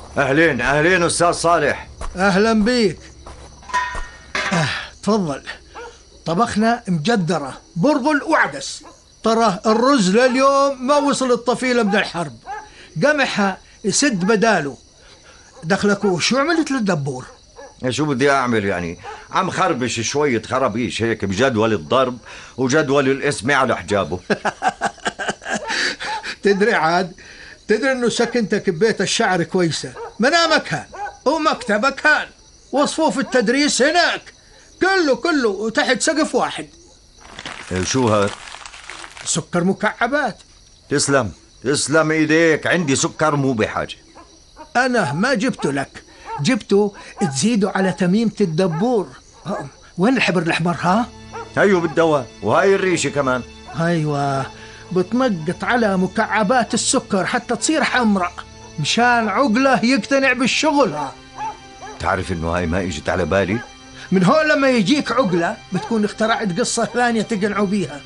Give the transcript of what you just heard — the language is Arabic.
أهلين أهلين أستاذ صالح. أهلا بيك. تفضل. طبخنا مجدرة برغل وعدس. ترى الرز لليوم ما وصل الطفيلة من الحرب. قمحها يسد بداله. دخلك شو عملت للدبور؟ شو بدي أعمل يعني؟ عم خربش شوية خرابيش هيك بجدول الضرب وجدول الاسم على حجابه. تدري عاد، تدري انه سكنتك ببيت الشعر كويسة، منامك هان ومكتبك هان وصفوف التدريس هناك، كله تحت سقف واحد. شو هاد؟ سكر مكعبات. تسلم تسلم ايديك، عندي سكر مو بحاجة. انا ما جبته لك، جبته تزيده على تميمة الدبور. وين الحبر الاحمر؟ ها هيو بالدواء، وهاي الريشة كمان. ايوه، بتنقط على مكعبات السكر حتى تصير حمراء مشان عقله يقتنع بالشغل. تعرف انه هاي ما اجت على بالي. من هون لما يجيك عقله بتكون اخترعت قصة ثانية تقنعوا بيها.